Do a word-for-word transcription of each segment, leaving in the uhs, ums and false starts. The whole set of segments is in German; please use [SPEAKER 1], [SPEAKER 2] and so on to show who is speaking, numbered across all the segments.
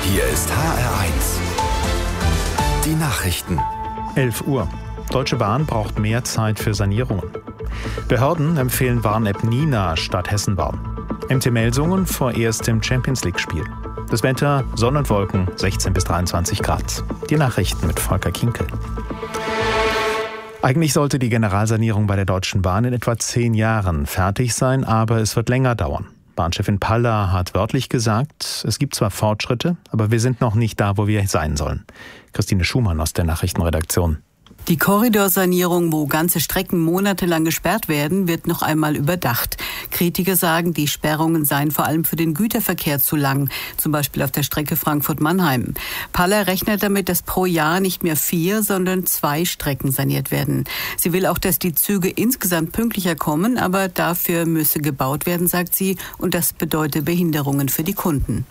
[SPEAKER 1] Hier ist H R eins. Die Nachrichten.
[SPEAKER 2] elf Uhr. Deutsche Bahn braucht mehr Zeit für Sanierungen. Behörden empfehlen Warn-App Nina statt Hessenwarn. M T Melsungen vor erstem Champions-League-Spiel. Das Wetter, Sonne und Wolken, sechzehn bis dreiundzwanzig Grad. Die Nachrichten mit Volker Kinkel. Eigentlich sollte die Generalsanierung bei der Deutschen Bahn in etwa zehn Jahren fertig sein, aber es wird länger dauern. Bahnchefin Paller hat wörtlich gesagt, es gibt zwar Fortschritte, aber wir sind noch nicht da, wo wir sein sollen. Christine Schumann aus der Nachrichtenredaktion.
[SPEAKER 3] Die Korridorsanierung, wo ganze Strecken monatelang gesperrt werden, wird noch einmal überdacht. Kritiker sagen, die Sperrungen seien vor allem für den Güterverkehr zu lang, zum Beispiel auf der Strecke Frankfurt-Mannheim. Paller rechnet damit, dass pro Jahr nicht mehr vier, sondern zwei Strecken saniert werden. Sie will auch, dass die Züge insgesamt pünktlicher kommen, aber dafür müsse gebaut werden, sagt sie, und das bedeutet Behinderungen für die Kunden.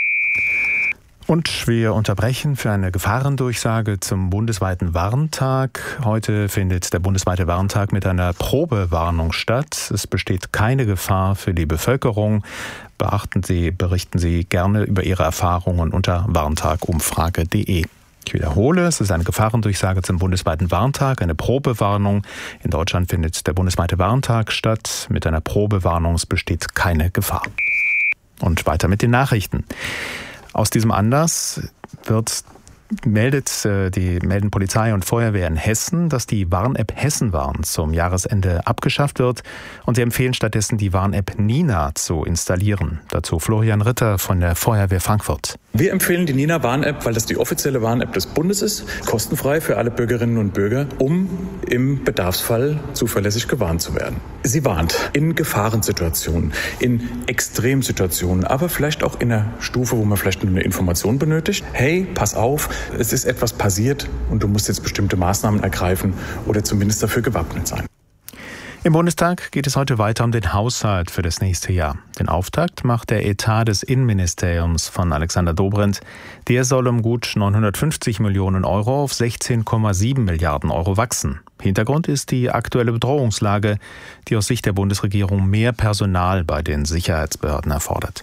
[SPEAKER 2] Und wir unterbrechen für eine Gefahrendurchsage zum bundesweiten Warntag. Heute findet der bundesweite Warntag mit einer Probewarnung statt. Es besteht keine Gefahr für die Bevölkerung. Beachten Sie, berichten Sie gerne über Ihre Erfahrungen unter warntagumfrage punkt de. Ich wiederhole, es ist eine Gefahrendurchsage zum bundesweiten Warntag, eine Probewarnung. In Deutschland findet der bundesweite Warntag statt. Mit einer Probewarnung, es besteht keine Gefahr. Und weiter mit den Nachrichten. Aus diesem Anlass wird, meldet, die, melden Polizei und Feuerwehr in Hessen, dass die Warn-App Hessenwarn zum Jahresende abgeschafft wird. Und sie empfehlen stattdessen, die Warn-App Nina zu installieren. Dazu Florian Ritter von der Feuerwehr Frankfurt.
[SPEAKER 4] Wir empfehlen die Nina-Warn-App, weil das die offizielle Warn-App des Bundes ist, kostenfrei für alle Bürgerinnen und Bürger, um im Bedarfsfall zuverlässig gewarnt zu werden. Sie warnt in Gefahrensituationen, in Extremsituationen, aber vielleicht auch in einer Stufe, wo man vielleicht eine Information benötigt. Hey, pass auf, es ist etwas passiert und du musst jetzt bestimmte Maßnahmen ergreifen oder zumindest dafür gewappnet sein.
[SPEAKER 2] Im Bundestag geht es heute weiter um den Haushalt für das nächste Jahr. Den Auftakt macht der Etat des Innenministeriums von Alexander Dobrindt. Der soll um gut neunhundertfünfzig Millionen Euro auf sechzehn Komma sieben Milliarden Euro wachsen. Hintergrund ist die aktuelle Bedrohungslage, die aus Sicht der Bundesregierung mehr Personal bei den Sicherheitsbehörden erfordert.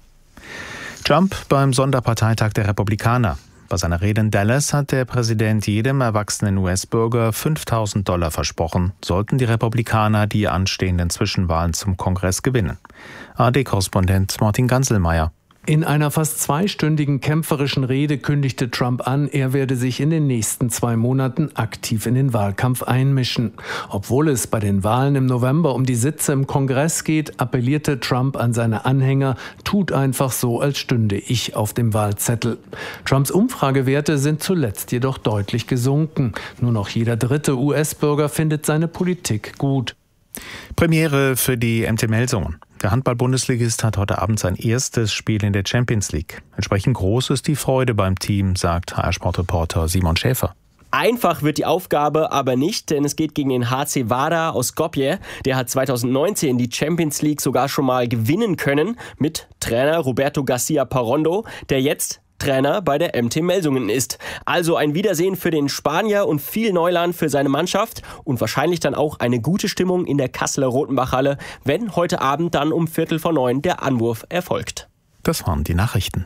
[SPEAKER 2] Trump beim Sonderparteitag der Republikaner. Bei seiner Rede in Dallas hat der Präsident jedem erwachsenen U S-Bürger fünftausend Dollar versprochen, sollten die Republikaner die anstehenden Zwischenwahlen zum Kongress gewinnen. A R D-Korrespondent Martin Ganselmeier.
[SPEAKER 5] In einer fast zweistündigen kämpferischen Rede kündigte Trump an, er werde sich in den nächsten zwei Monaten aktiv in den Wahlkampf einmischen. Obwohl es bei den Wahlen im November um die Sitze im Kongress geht, appellierte Trump an seine Anhänger, tut einfach so, als stünde ich auf dem Wahlzettel. Trumps Umfragewerte sind zuletzt jedoch deutlich gesunken. Nur noch jeder dritte U S-Bürger findet seine Politik gut.
[SPEAKER 2] Premiere für die M T Melsungen. Der Handball-Bundesligist hat heute Abend sein erstes Spiel in der Champions League. Entsprechend groß ist die Freude beim Team, sagt H R-Sportreporter Simon Schäfer.
[SPEAKER 6] Einfach wird die Aufgabe aber nicht, denn es geht gegen den H C Vardar aus Skopje. Der hat zweitausendneunzehn die Champions League sogar schon mal gewinnen können mit Trainer Roberto Garcia Parrondo, der jetzt Trainer bei der M T Melsungen ist. Also ein Wiedersehen für den Spanier und viel Neuland für seine Mannschaft und wahrscheinlich dann auch eine gute Stimmung in der Kasseler Rotenbachhalle, wenn heute Abend dann um Viertel vor neun der Anwurf erfolgt.
[SPEAKER 2] Das waren die Nachrichten.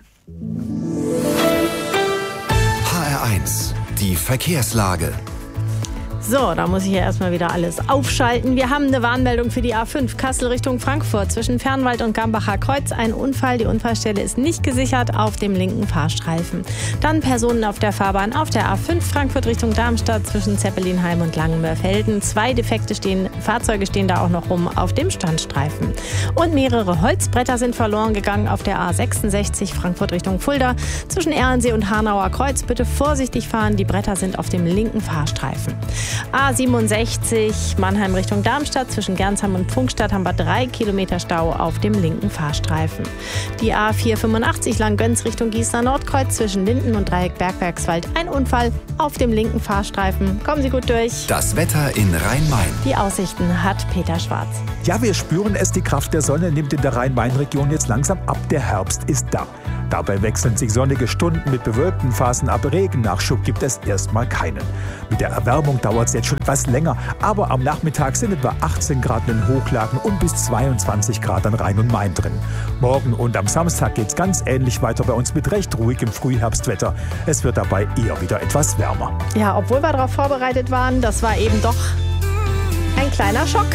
[SPEAKER 1] H R eins, die Verkehrslage.
[SPEAKER 7] So, da muss ich ja erstmal wieder alles aufschalten. Wir haben eine Warnmeldung für die A fünf Kassel Richtung Frankfurt zwischen Fernwald und Gambacher Kreuz. Ein Unfall, die Unfallstelle ist nicht gesichert auf dem linken Fahrstreifen. Dann Personen auf der Fahrbahn auf der A fünf Frankfurt Richtung Darmstadt zwischen Zeppelinheim und Langenmörfelden. Zwei defekte stehen, Fahrzeuge stehen da auch noch rum auf dem Standstreifen. Und mehrere Holzbretter sind verloren gegangen auf der A sechsundsechzig Frankfurt Richtung Fulda zwischen Erlensee und Hanauer Kreuz. Bitte vorsichtig fahren, die Bretter sind auf dem linken Fahrstreifen. A siebenundsechzig Mannheim Richtung Darmstadt zwischen Gernsheim und Pfungstadt haben wir drei Kilometer Stau auf dem linken Fahrstreifen. Die A vierhundertfünfundachtzig Langgöns Richtung Gießener Nordkreuz zwischen Linden und Dreieck Bergwerkswald. Ein Unfall auf dem linken Fahrstreifen. Kommen Sie gut durch.
[SPEAKER 1] Das Wetter in Rhein-Main.
[SPEAKER 7] Die Aussichten hat Peter Schwarz.
[SPEAKER 8] Ja, wir spüren es, die Kraft der Sonne nimmt in der Rhein-Main-Region jetzt langsam ab. Der Herbst ist da. Dabei wechseln sich sonnige Stunden mit bewölkten Phasen ab. Regennachschub gibt es erstmal keinen. Mit der Erwärmung dauert es jetzt schon etwas länger, aber am Nachmittag sind etwa achtzehn Grad in den Hochlagen und bis zweiundzwanzig Grad an Rhein und Main drin. Morgen und am Samstag geht es ganz ähnlich weiter bei uns mit recht ruhigem Frühherbstwetter. Es wird dabei eher wieder etwas wärmer.
[SPEAKER 7] Ja, obwohl wir darauf vorbereitet waren, das war eben doch ein kleiner Schock.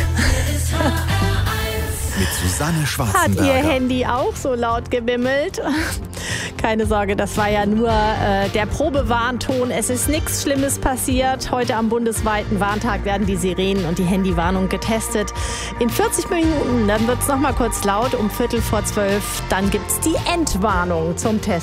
[SPEAKER 1] Mit Susanne
[SPEAKER 7] Hat
[SPEAKER 1] Schwarzenberger.
[SPEAKER 7] Ihr Handy auch so laut gebimmelt? Keine Sorge, das war ja nur äh, der Probewarnton. Es ist nichts Schlimmes passiert. Heute am bundesweiten Warntag werden die Sirenen und die Handywarnung getestet. In vierzig Minuten, dann wird es noch mal kurz laut, um Viertel vor zwölf. Dann gibt es die Endwarnung zum Test.